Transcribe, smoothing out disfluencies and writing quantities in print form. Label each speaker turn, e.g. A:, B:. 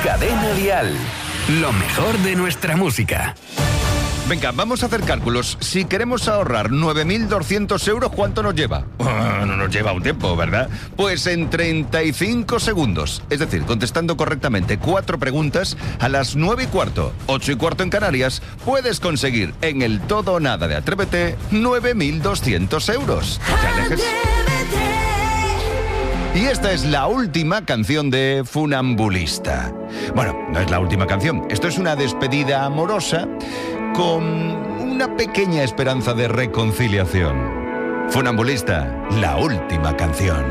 A: Cadena Dial. Lo mejor de nuestra música.
B: Venga, vamos a hacer cálculos. Si queremos ahorrar 9.200 euros, ¿cuánto nos lleva? No nos lleva un tiempo, ¿verdad? Pues en 35 segundos. Es decir, contestando correctamente 4 preguntas a las 9:15, 8:15 en Canarias, puedes conseguir en el todo o nada de Atrévete 9.200 euros. ¿Te alejes? Y esta es la última canción de Funambulista. Bueno, no es la última canción. Esto es una despedida amorosa con una pequeña esperanza de reconciliación. Funambulista, la última canción.